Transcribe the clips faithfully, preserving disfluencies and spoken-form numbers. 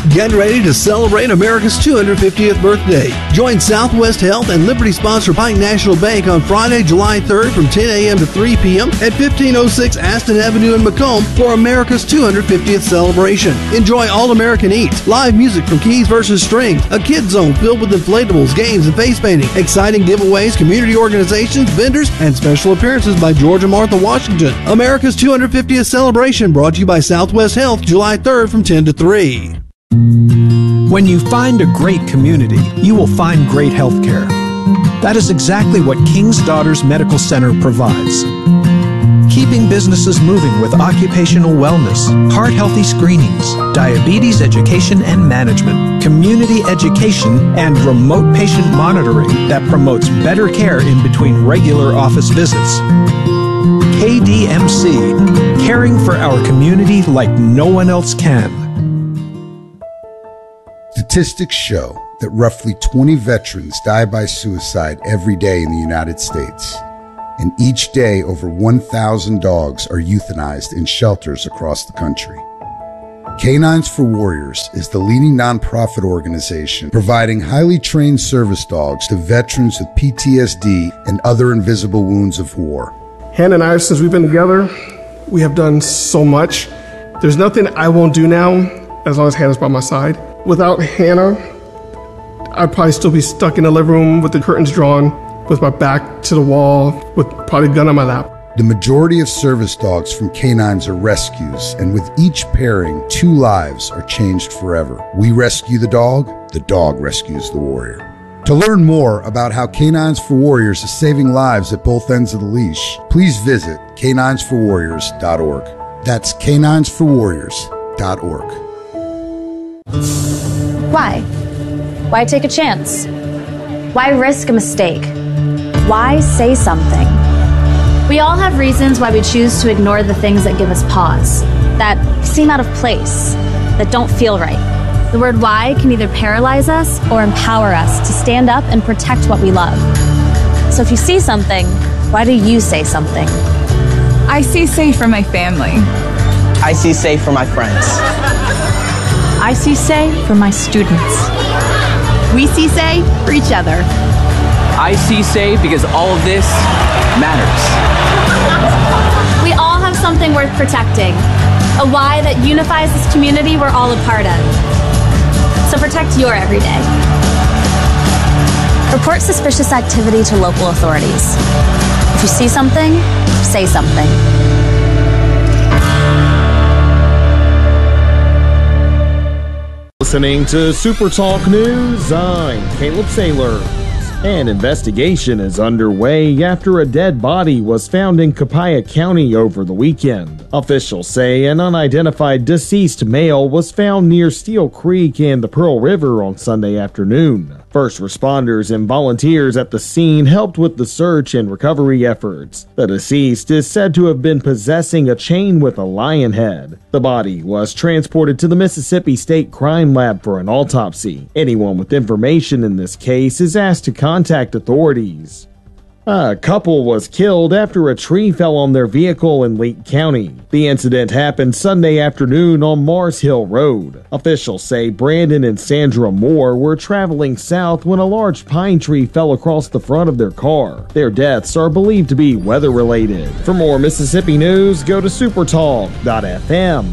Get ready to celebrate America's two hundred fiftieth birthday. Join Southwest Health and Liberty sponsor Pike National Bank on Friday, July third from ten a.m. to three p.m. at fifteen oh six Aston Avenue in Macomb for America's two hundred fiftieth celebration. Enjoy All-American Eats, live music from Keys versus. Strings, a kid zone filled with inflatables, games, and face painting, exciting giveaways, community organizations, vendors, and special appearances by George and Martha Washington. America's two hundred fiftieth celebration brought to you by Southwest Health, July third from ten to three. When you find a great community, you will find great health care. That is exactly what King's Daughters Medical Center provides. Keeping businesses moving with occupational wellness, heart-healthy screenings, diabetes education and management, community education, and remote patient monitoring that promotes better care in between regular office visits. K D M C, caring for our community like no one else can. Statistics show that roughly twenty veterans die by suicide every day in the United States. And each day, over one thousand dogs are euthanized in shelters across the country. Canines for Warriors is the leading nonprofit organization providing highly trained service dogs to veterans with P T S D and other invisible wounds of war. Hannah and I, since we've been together, we have done so much. There's nothing I won't do now as long as Hannah's by my side. Without Hannah, I'd probably still be stuck in the living room with the curtains drawn, with my back to the wall, with probably a gun on my lap. The majority of service dogs from canines are rescues, and with each pairing, two lives are changed forever. We rescue the dog, the dog rescues the warrior. To learn more about how Canines for Warriors is saving lives at both ends of the leash, please visit canines for warriors dot org. That's canines for warriors dot org. Why? Why take a chance? Why risk a mistake? Why say something? We all have reasons why we choose to ignore the things that give us pause, that seem out of place, that don't feel right. The word why can either paralyze us or empower us to stand up and protect what we love. So if you see something, why do you say something? I see safe for my family. I see safe for my friends. I see say for my students. We see say for each other. I see say because all of this matters. We all have something worth protecting, a why that unifies this community we're all a part of. So protect your everyday. Report suspicious activity to local authorities. If you see something, say something. Listening to Super Talk News, I'm Caleb Saylor. An investigation is underway after a dead body was found in Copiah County over the weekend. Officials say an unidentified deceased male was found near Steel Creek and the Pearl River on Sunday afternoon. First responders and volunteers at the scene helped with the search and recovery efforts. The deceased is said to have been possessing a chain with a lion head. The body was transported to the Mississippi State Crime Lab for an autopsy. Anyone with information in this case is asked to contact authorities. A couple was killed after a tree fell on their vehicle in Lake County. The incident happened Sunday afternoon on Mars Hill Road. Officials say Brandon and Sandra Moore were traveling south when a large pine tree fell across the front of their car. Their deaths are believed to be weather-related. For more Mississippi news, go to supertalk dot f m.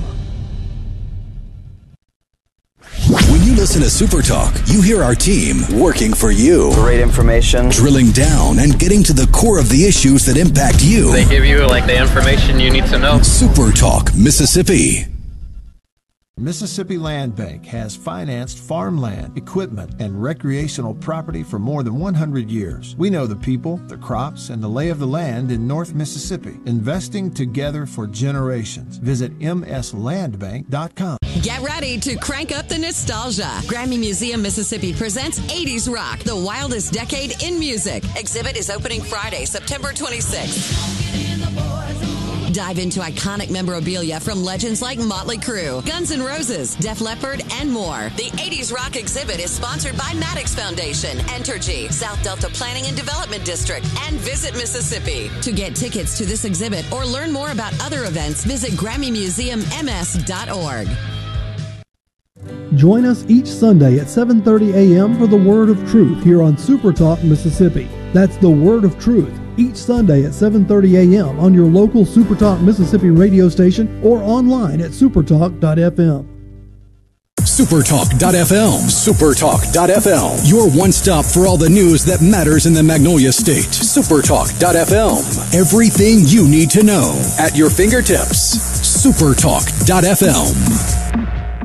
When you listen to Super Talk, you hear our team working for you. Great information. Drilling down and getting to the core of the issues that impact you. They give you like the information you need to know. Super Talk Mississippi. Mississippi Land Bank has financed farmland, equipment, and recreational property for more than one hundred years. We know the people, the crops, and the lay of the land in North Mississippi, investing together for generations. Visit m s land bank dot com. Get ready to crank up the nostalgia. Grammy Museum Mississippi presents eighties Rock, the wildest decade in music. Exhibit is opening Friday, September twenty-sixth. Dive into iconic memorabilia from legends like Motley Crue, Guns N' Roses, Def Leppard, and more. The eighties Rock exhibit is sponsored by Maddox Foundation, Entergy, South Delta Planning and Development District, and Visit Mississippi. To get tickets to this exhibit or learn more about other events, visit grammy museum m s dot org. Join us each Sunday at seven thirty a.m. for the Word of Truth here on Super Talk Mississippi. That's the Word of Truth, each Sunday at seven thirty a.m. on your local Super Talk Mississippi radio station or online at supertalk dot f m. supertalk dot f m. supertalk dot f m. Your one stop for all the news that matters in the Magnolia State. supertalk dot f m. Everything you need to know at your fingertips. supertalk dot f m.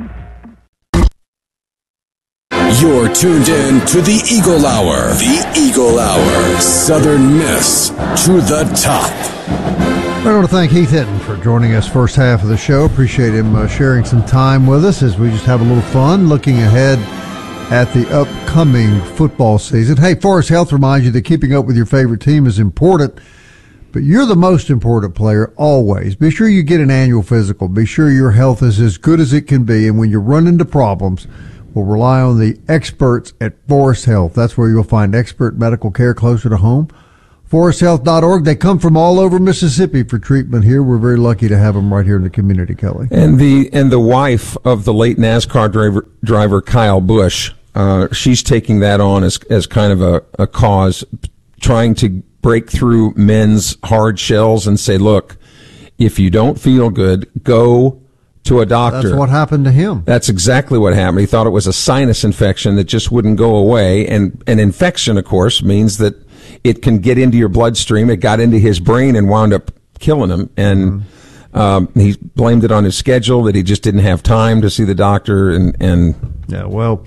You're tuned in to the Eagle Hour. The Eagle Hour. Southern Miss to the top. I want to thank Heath Hinton for joining us first half of the show. Appreciate him uh, sharing some time with us as we just have a little fun looking ahead at the upcoming football season. Hey, Forest Health reminds you that keeping up with your favorite team is important, but you're the most important player always. Be sure you get an annual physical. Be sure your health is as good as it can be, and when you run into problems, we'll rely on the experts at Forest Health. That's where you'll find expert medical care closer to home. forest health dot org. They come from all over Mississippi for treatment here. We're very lucky to have them right here in the community, Kelly. And the and the wife of the late NASCAR driver, driver Kyle Busch, uh, she's taking that on as as kind of a, a cause, trying to break through men's hard shells and say, look, if you don't feel good, go to a doctor. That's what happened to him. That's exactly what happened. He thought it was a sinus infection that just wouldn't go away. And an infection, of course, means that it can get into your bloodstream. It got into his brain and wound up killing him. And mm-hmm. um, he blamed it on his schedule, that he just didn't have time to see the doctor. And, and yeah, well,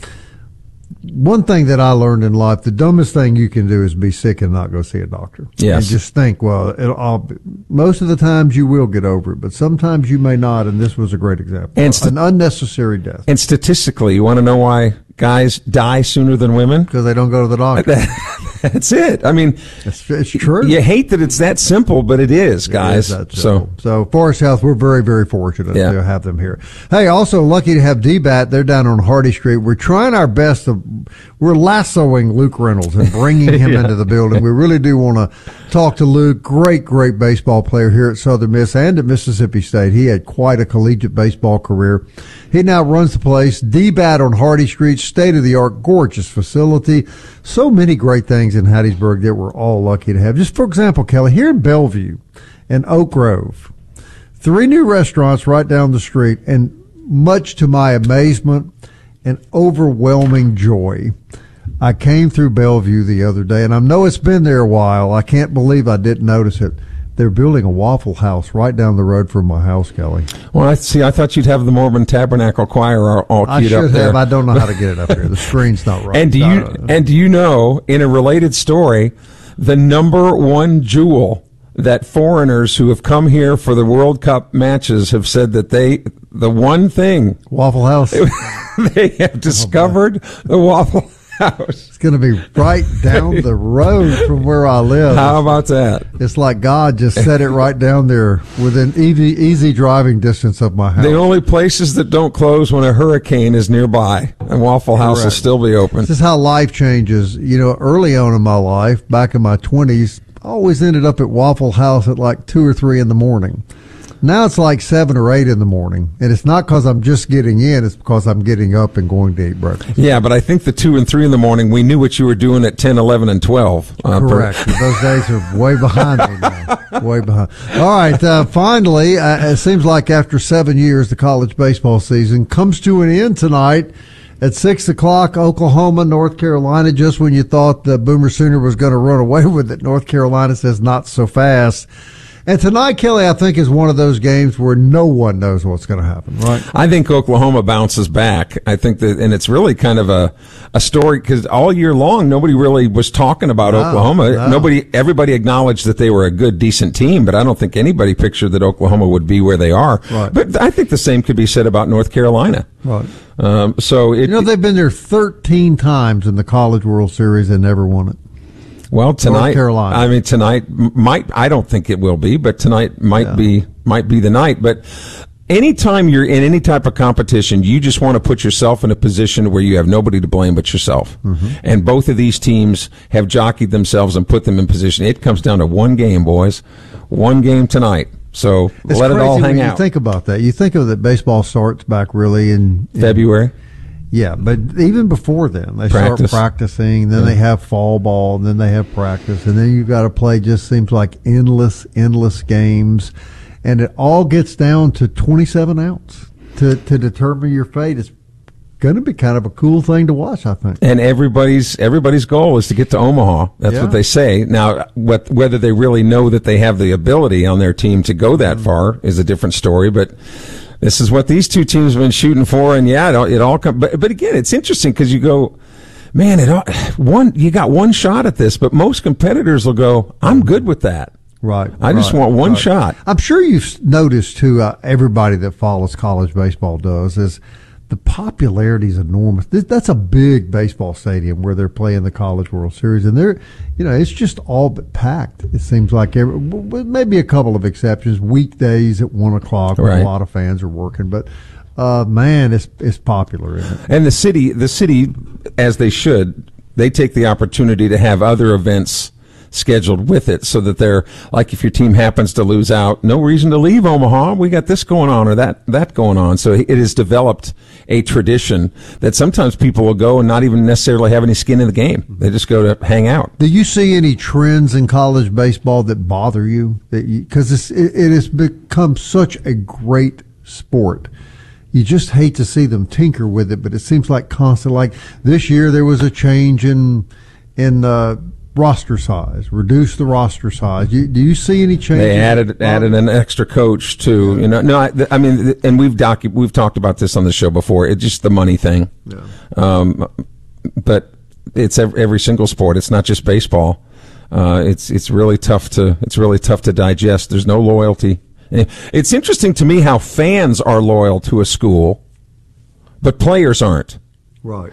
one thing that I learned in life, the dumbest thing you can do is be sick and not go see a doctor. Yes. And just think, well, it'll all be, most of the times you will get over it, but sometimes you may not, and this was a great example. And st- an unnecessary death. And statistically, you want to know why guys die sooner than women? Because they don't go to the doctor. That's it. I mean, it's, it's true. You hate that it's that simple, but it is, guys. It is that so, so Forest Health, we're very, very fortunate yeah. to have them here. Hey, also lucky to have D BAT. They're down on Hardy Street. We're trying our best to, we're lassoing Luke Reynolds and bringing him yeah. into the building. We really do want to talk to Luke. Great, great baseball player here at Southern Miss and at Mississippi State. He had quite a collegiate baseball career. He now runs the place. D BAT on Hardy Street, state-of-the-art, gorgeous facility. So many great things in Hattiesburg that we're all lucky to have. Just for example, Kelly, here in Bellevue and Oak Grove, three new restaurants right down the street, and much to my amazement and overwhelming joy, I came through Bellevue the other day, and I know it's been there a while. I can't believe I didn't notice it. They're building a Waffle House right down the road from my house, Kelly. Well, I see. I thought you'd have the Mormon Tabernacle Choir all, all I queued should up there. have. I don't know how to get it up here. The screen's not right. And do you? And do you know? In a related story, the number one jewel that foreigners who have come here for the World Cup matches have said that they, the one thing, Waffle House, they have discovered oh, the Waffle House. It's going to be right down the road from where I live. How about that? It's like God just set it right down there within easy, easy driving distance of my house. The only places that don't close when a hurricane is nearby, and Waffle House Correct. will still be open. This is how life changes. You know, early on in my life, back in my twenties, I always ended up at Waffle House at like two or three in the morning. Now it's like seven or eight in the morning, and it's not because I'm just getting in, it's because I'm getting up and going to eat breakfast. Yeah, but I think the two and three in the morning, we knew what you were doing at ten, eleven, and twelve. Uh, Correct. Per- Those days are way behind me now. Way behind. All right, uh, finally, uh, it seems like after seven years, the college baseball season comes to an end tonight. At six o'clock, Oklahoma, North Carolina, just when you thought the Boomer Sooner was going to run away with it, North Carolina says not so fast. And tonight, Kelly, I think, is one of those games where no one knows what's going to happen, right? I think Oklahoma bounces back. I think that, and it's really kind of a, a story, because all year long, nobody really was talking about no, Oklahoma. No. Nobody, everybody acknowledged that they were a good, decent team, but I don't think anybody pictured that Oklahoma would be where they are. Right. But I think the same could be said about North Carolina. Right. Um, so it, you know, they've been there thirteen times in the College World Series and never won it. Well, tonight, North Carolina. I mean, tonight might, I don't think it will be, but tonight might yeah. be, might be the night. But anytime you're in any type of competition, you just want to put yourself in a position where you have nobody to blame but yourself. Mm-hmm. And both of these teams have jockeyed themselves and put them in position. It comes down to one game, boys. One game tonight. So it's let it all hang when out. You think about that. You think of that baseball starts back really in, in February. Yeah, but even before then, they Practice. start practicing, then Yeah. they have fall ball, and then they have practice, and then you've got to play just seems like endless, endless games, and it all gets down to twenty-seven outs to, to determine your fate. It's going to be kind of a cool thing to watch, I think. And everybody's everybody's goal is to get to Omaha. That's Yeah. what they say. Now, what, whether they really know that they have the ability on their team to go that far is a different story, but this is what these two teams have been shooting for, and yeah, it all, it all come, but, but again, it's interesting because you go, man, it all, one, you got one shot at this, but most competitors will go, I'm good with that. Right. I just right, want one right. shot. I'm sure you've noticed, too, uh, everybody that follows college baseball does, is the popularity is enormous. This, that's a big baseball stadium where they're playing the College World Series, and they're, you know, it's just all but packed. It seems like every, with maybe a couple of exceptions, weekdays at one o'clock when Right. a lot of fans are working, but uh, man, it's it's popular, isn't it? And the city, the city, as they should, they take the opportunity to have other events scheduled with it so that they're, like if your team happens to lose out, no reason to leave Omaha. We got this going on or that, that going on. So it has developed a tradition that sometimes people will go and not even necessarily have any skin in the game. They just go to hang out. Do you see any trends in college baseball that bother you? That because it, it has become such a great sport. You just hate to see them tinker with it, but it seems like constant. Like this year, there was a change in in uh, roster size, reduce the roster size. You, do you see any changes? They added added an extra coach too. You know, no, I, I mean, and we've docu- we've talked about this on the show before. It's just the money thing. Yeah. Um, but it's every, every single sport. It's not just baseball. Uh, it's it's really tough to it's really tough to digest. There's no loyalty. It's interesting to me how fans are loyal to a school, but players aren't. Right.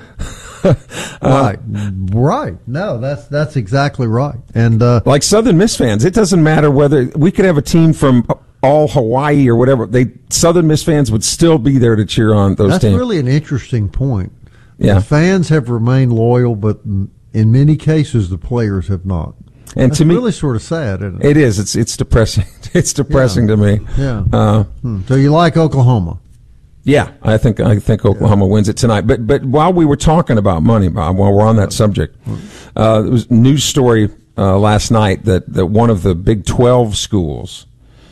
right. Right. No, that's that's exactly right. And uh, like Southern Miss fans, it doesn't matter whether we could have a team from all Hawaii or whatever. They Southern Miss fans would still be there to cheer on those that's teams. That's really an interesting point. Yeah. The fans have remained loyal, but in many cases the players have not. And That's to me, really sort of sad, isn't it? It is. It's it's depressing. It's depressing yeah. to me. Yeah. Uh, hmm. So you like Oklahoma? Yeah, I think I think Oklahoma yeah. wins it tonight. But but while we were talking about money, Bob, while we're on that subject, uh, there was a news story uh, last night that, that one of the Big twelve schools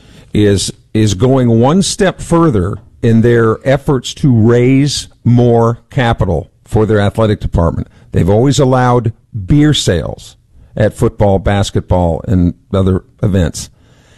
is is going one step further in their efforts to raise more capital for their athletic department. They've always allowed beer sales at football, basketball, and other events.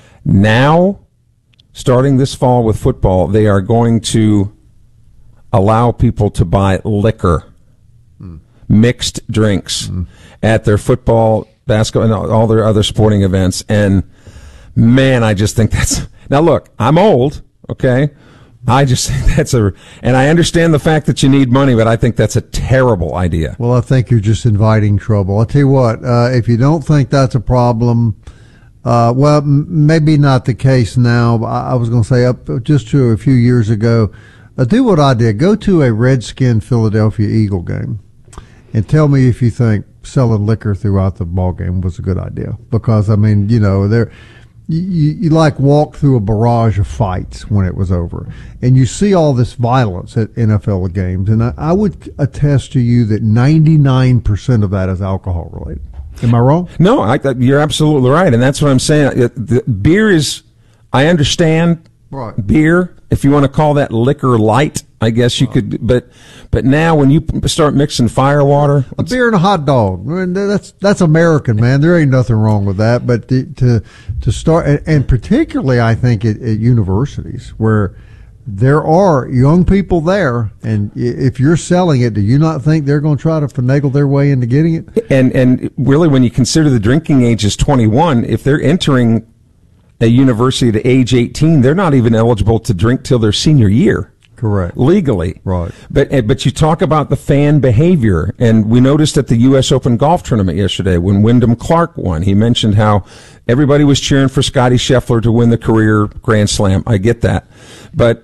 Now, starting this fall with football, they are going to allow people to buy liquor, mm. mixed drinks mm. at their football, basketball, and all their other sporting events. And, man, I just think that's... Now, look, I'm old, okay? I just think that's a, and I understand the fact that you need money, but I think that's a terrible idea. Well, I think you're just inviting trouble. I'll tell you what, uh, if you don't think that's a problem, uh, well, m- maybe not the case now. But I, I was going to say up just to a few years ago, uh, do what I did. Go to a Redskin Philadelphia Eagle game and tell me if you think selling liquor throughout the ball game was a good idea. Because, I mean, you know, there. You, you like walk through a barrage of fights when it was over, and you see all this violence at N F L games, and I, I would attest to you that ninety-nine percent of that is alcohol related. Am I wrong? No, I, you're absolutely right, and that's what I'm saying. The beer is, I understand right. beer, if you want to call that liquor light, I guess you right. could, but but now when you start mixing fire water, a beer and a hot dog, I mean, that's that's American, man. There ain't nothing wrong with that. But to to, to start, and, and particularly, I think at, at universities where there are young people there, and if you're selling it, do you not think they're going to try to finagle their way into getting it? And and really, when you consider the drinking age is twenty-one, if they're entering a university at age eighteen, they're not even eligible to drink till their senior year. Correct. Legally. Right. But but you talk about the fan behavior, and we noticed at the U S Open golf tournament yesterday when Wyndham Clark won, he mentioned how everybody was cheering for Scottie Scheffler to win the career Grand Slam. I get that. But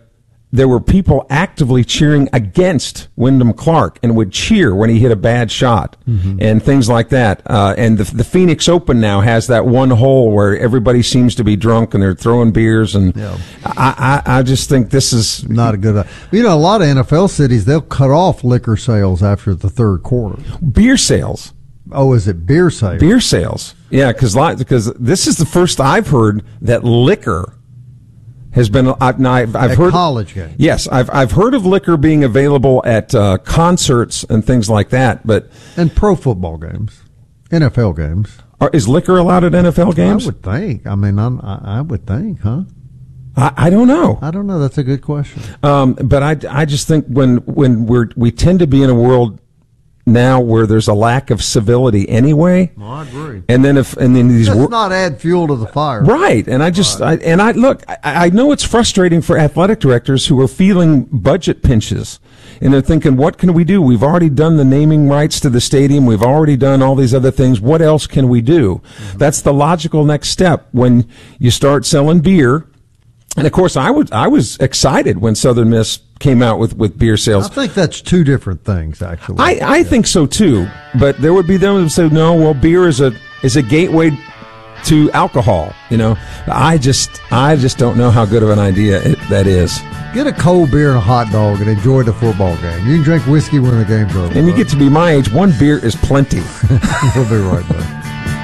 there were people actively cheering against Wyndham Clark and would cheer when he hit a bad shot mm-hmm. and things like that. Uh, and the, the Phoenix Open now has that one hole where everybody seems to be drunk and they're throwing beers. And yeah. I, I, I just think this is not a good idea. You know, a lot of N F L cities, they'll cut off liquor sales after the third quarter. Beer sales. Oh, is it beer sales? Beer sales. Yeah, because because this is the first I've heard that liquor has been. I've, I've at heard college games. Yes, I've I've heard of liquor being available at uh, concerts and things like that, but and pro football games, N F L games. Are, is liquor allowed at N F L games? I would think. I mean, I'm, I I would think, huh? I, I don't know. I don't know. That's a good question. Um, but I I just think when when we're we tend to be in a world now where there's a lack of civility anyway. Well, I agree. And then if and then these let's wor- not add fuel to the fire, right? And I just right. I, and I look, I, I know it's frustrating for athletic directors who are feeling budget pinches, and they're thinking, what can we do? We've already done the naming rights to the stadium. We've already done all these other things. What else can we do? Mm-hmm. That's the logical next step when you start selling beer. And of course, I was I was excited when Southern Miss came out with, with beer sales. I think that's two different things, actually. I, I yeah. think so too. But there would be them who say, no, well, beer is a is a gateway to alcohol. You know, I just I just don't know how good of an idea it, that is. Get a cold beer and a hot dog and enjoy the football game. You can drink whiskey when the game's over. And you get to be my age. One beer is plenty. We'll be right back.